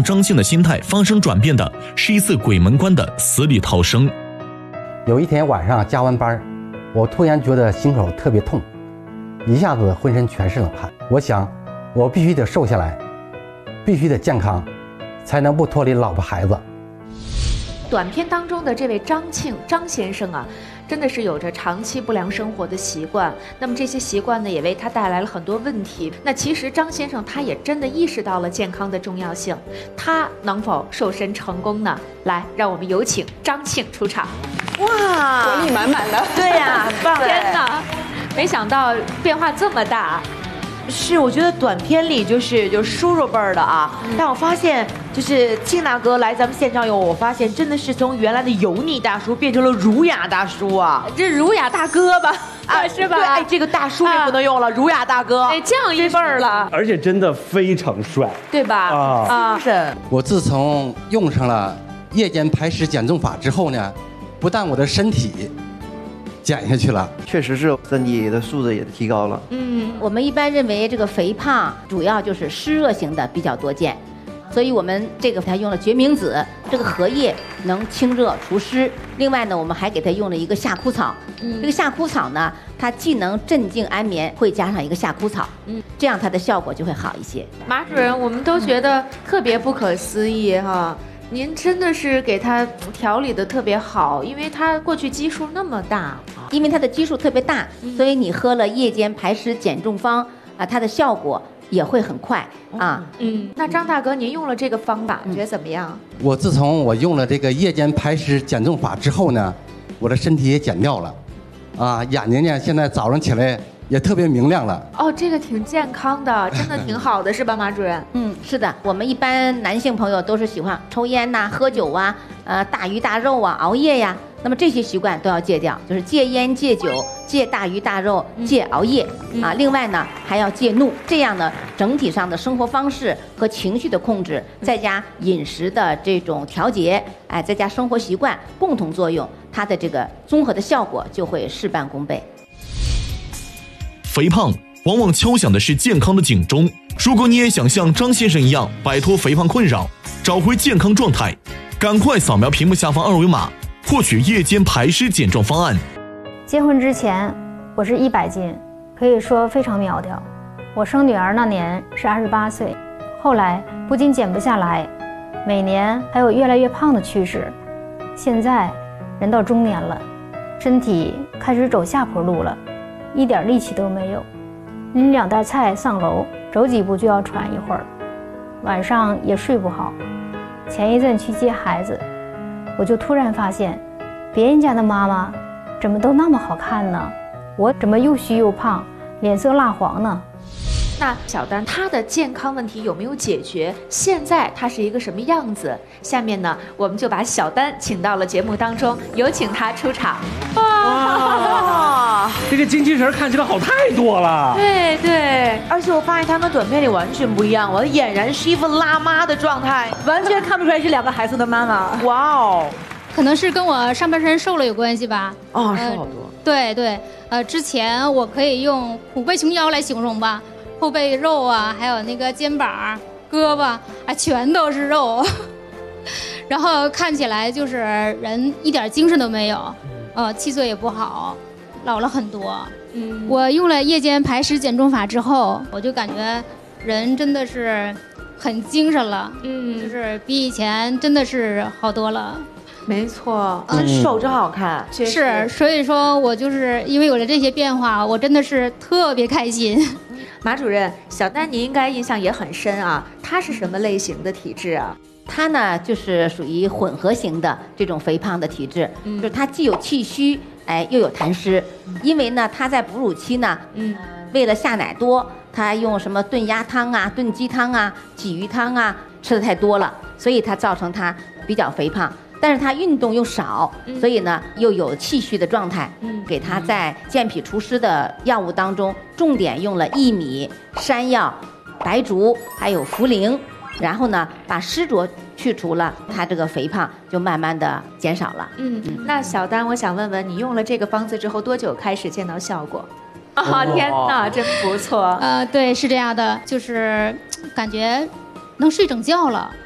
张姓的心态发生转变的是一次鬼门关的死里逃生。 有一天晚上加完班，我突然觉得心口特别痛，一下子浑身全是冷汗。我想，我必须得瘦下来，必须得健康，才能不脱离老婆孩子。 短片当中的这位张先生啊，真的是有着长期不良生活的习惯。那么这些习惯呢，也为他带来了很多问题。那其实张先生他也真的意识到了健康的重要性，他能否瘦身成功呢？来，让我们有请张庆出场。 哇，活力满满的。 对呀，很棒！天哪，没想到变化这么大。 是，我觉得短片里就是叔叔辈儿的啊，但我发现就是庆大哥来咱们现场以后，我发现真的是从原来的油腻大叔变成了儒雅大叔啊， 这儒雅大哥吧，是吧？ 对，哎，这个大叔也不能用了，儒雅大哥， 哎，降一辈儿了， 而且真的非常帅， 对吧？ 是。 我自从用上了夜间排石减重法之后呢，不但我的身体减下去了， 确实是身体的素质也提高了。 我们一般认为这个肥胖主要就是湿热型的比较多见，所以我们这个还用了决明子，这个荷叶能清热除湿。另外呢，我们还给它用了一个夏枯草。这个夏枯草呢，它既能镇静安眠，会加上一个夏枯草，这样它的效果就会好一些。 马主任，我们都觉得特别不可思议哈。您真的是给他调理的特别好，因为他过去基数那么大， 因为它的基数特别大，所以你喝了夜间排石减重方啊，它的效果也会很快啊。 那张大哥，您用了这个方法，觉得怎么样？ 我自从我用了这个夜间排石减重法之后呢，我的身体也减掉了，啊，眼睛呢现在早上起来也特别明亮了。 哦，这个挺健康的，真的挺好的，是吧，马主任？ 是的，我们一般男性朋友都是喜欢抽烟呐、喝酒啊、大鱼大肉啊、熬夜呀。那么这些习惯都要戒掉，就是戒烟、戒酒、戒大鱼大肉、戒熬夜啊。另外呢，还要戒怒，这样呢，整体上的生活方式和情绪的控制，再加饮食的这种调节，哎，再加生活习惯共同作用，它的这个综合的效果就会事半功倍。 肥胖往往敲响的是健康的警钟。如果你也想像张先生一样摆脱肥胖困扰，找回健康状态，赶快扫描屏幕下方2维码，获取夜间排石减重方案。 结婚之前我是100斤，可以说非常苗条。我生女儿那年是28岁，后来不仅减不下来，每年还有越来越胖的趋势。现在人到中年了，身体开始走下坡路了，一点力气都没有，拎2袋菜上楼，走几步就要喘一会儿，晚上也睡不好。前一阵去接孩子，我就突然发现，别人家的妈妈怎么都那么好看呢？我怎么又虚又胖，脸色蜡黄呢？ 那小丹她的健康问题有没有解决？现在她是一个什么样子？下面呢，我们就把小丹请到了节目当中，有请她出场。 哇，这个精气神看起来好太多了。 对对， 而且我发现他跟短片里完全不一样，我俨然是一副辣妈的状态，完全看不出来是2个孩子的妈妈。哇哦， 可能是跟我上半身瘦了有关系吧。 哦，瘦好多。 对对，之前我可以用虎背熊腰来形容吧，后背肉啊，还有那个肩膀、胳膊啊，全都是肉，然后看起来就是人一点精神都没有，气色也不好，老了很多。我用了夜间排石减重法之后，我就感觉人真的是很精神了，就是比以前真的是好多了。 没错， 真瘦真好看， 是，所以说我就是因为有了这些变化，我真的是特别开心。 马主任，小丹您应该印象也很深啊，她是什么类型的体质啊？ 它呢就是属于混合型的这种肥胖的体质，就是它既有气虚，哎，又有痰湿。因为呢，它在哺乳期呢，为了下奶多，它用什么炖鸭汤啊、炖鸡汤啊、鲫鱼汤啊，吃的太多了，所以它造成它比较肥胖。但是它运动又少，所以呢又有气虚的状态。给它在健脾除湿的药物当中，重点用了薏米、山药、白术还有茯苓，然后呢把湿浊去除了，它这个肥胖就慢慢的减少了。 那小丹，我想问问你用了这个方子之后多久开始见到效果？天哪，真不错。 对，是这样的，就是感觉能睡整觉了。